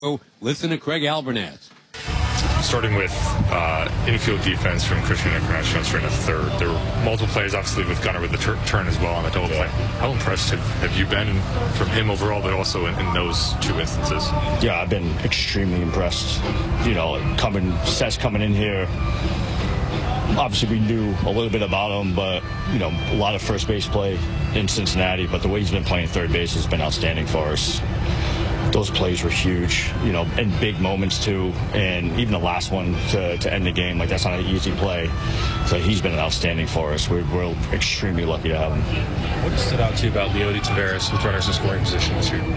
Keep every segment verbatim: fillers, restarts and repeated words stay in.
So listen to Craig Albernaz. Starting with uh, infield defense from Christian International for in a third. There were multiple plays, obviously, with Gunnar with the tur turn as well on the double play. How impressed have, have you been from him overall, but also in, in those two instances? Yeah, I've been extremely impressed. You know, coming, Seth's coming in here. Obviously, we knew a little bit about him, but, you know, a lot of first base play in Cincinnati, but the way he's been playing third base has been outstanding for us. Those plays were huge, you know, and big moments too. And even the last one to, to end the game, like that's not an easy play. So he's been outstanding for us. We're, we're extremely lucky to have him. What stood out to you about Leody Taveras with runners in scoring position this year?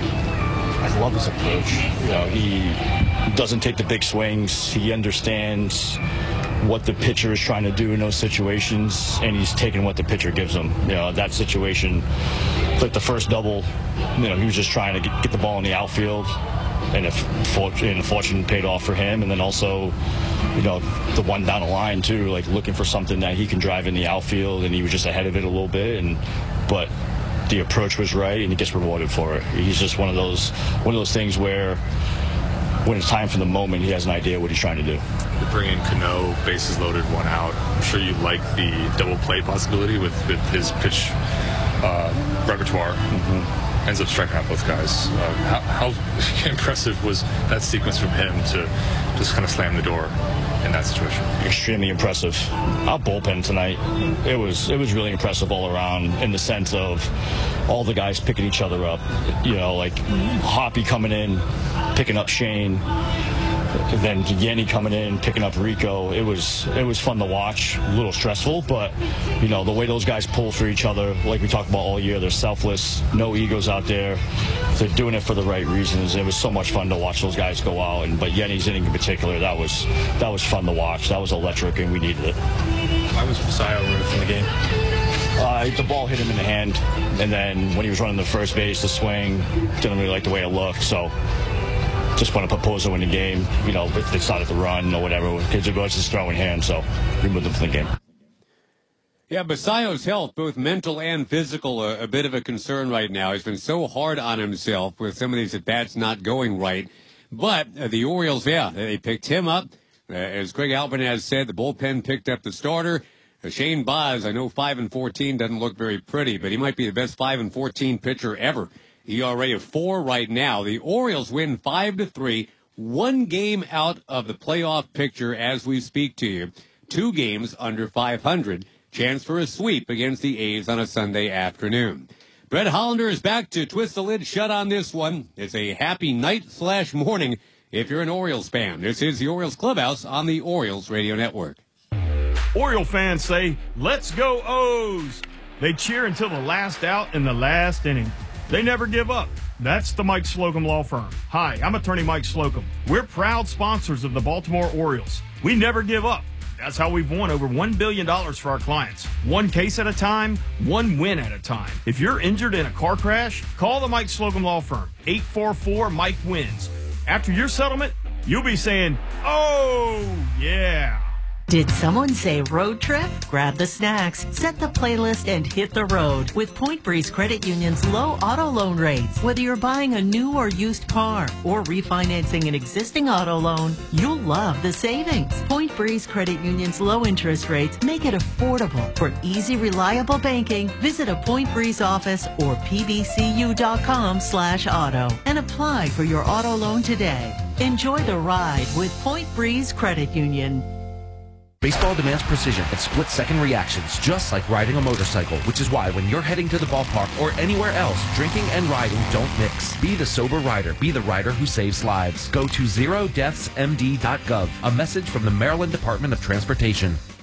I love his approach. You know, he doesn't take the big swings. He understands what the pitcher is trying to do in those situations, and he's taking what the pitcher gives him. You know, that situation, like the first double, you know, he was just trying to get, get the ball in the outfield, and if and fortune paid off for him. And then also, you know, the one down the line too, like looking for something that he can drive in the outfield, and he was just ahead of it a little bit, and but the approach was right, and he gets rewarded for it. He's just one of those one of those things where, when it's time for the moment, he has an idea what he's trying to do. You bring in Cano, bases loaded, one out. I'm sure you like the double play possibility with, with his pitch uh, repertoire. Mm-hmm. Ends up striking out both guys. Uh, how, how impressive was that sequence from him to just kind of slam the door in that situation? Extremely impressive. Our bullpen tonight, it was it was really impressive all around, in the sense of all the guys picking each other up. You know, like Hoppy coming in, picking up Shane, and then Yenny coming in, picking up Rico. It was it was fun to watch. A little stressful, but you know, the way those guys pull for each other, like we talked about all year, they're selfless, no egos out there. They're doing it for the right reasons. It was so much fun to watch those guys go out. And but Yenny's inning in particular, that was that was fun to watch. That was electric, and we needed it. Why was Basayo removed from the game? Uh, the ball hit him in the hand, and then when he was running the first base, the swing didn't really like the way it looked. So just want to put Pozo in the game. You know, if they started to run or whatever, because it was his throwing hand. So removed him from the game. Yeah, Basayo's health, both mental and physical, a, a bit of a concern right now. He's been so hard on himself with some of these at-bats not going right. But uh, the Orioles, yeah, they picked him up. Uh, as Craig Albernaz said, the bullpen picked up the starter. Uh, Shane Baz, I know five and fourteen doesn't look very pretty, but he might be the best five and fourteen pitcher ever. E R A of four right now. The Orioles win five to three, one game out of the playoff picture as we speak to you. Two games under five hundred. Chance for a sweep against the A's on a Sunday afternoon. Brett Hollander is back to twist the lid shut on this one. It's a happy night slash morning if you're an Orioles fan. This is the Orioles Clubhouse on the Orioles Radio Network. Oriole fans say, "Let's go O's." They cheer until the last out in the last inning. They never give up. That's the Mike Slocum Law Firm. Hi, I'm attorney Mike Slocum. We're proud sponsors of the Baltimore Orioles. We never give up. That's how we've won over one billion dollars for our clients. One case at a time, one win at a time. If you're injured in a car crash, call the Mike Slocum Law Firm. eight four four, Mike wins. After your settlement, you'll be saying, "Oh, yeah." Did someone say road trip? Grab the snacks, set the playlist, and hit the road with Point Breeze Credit Union's low auto loan rates. Whether you're buying a new or used car or refinancing an existing auto loan, you'll love the savings. Point Breeze Credit Union's low interest rates make it affordable. For easy, reliable banking, visit a Point Breeze office or p b c u dot com slash auto and apply for your auto loan today. Enjoy the ride with Point Breeze Credit Union. Baseball demands precision and split-second reactions, just like riding a motorcycle, which is why when you're heading to the ballpark or anywhere else, drinking and riding don't mix. Be the sober rider. Be the rider who saves lives. Go to zero deaths m d dot gov. A message from the Maryland Department of Transportation.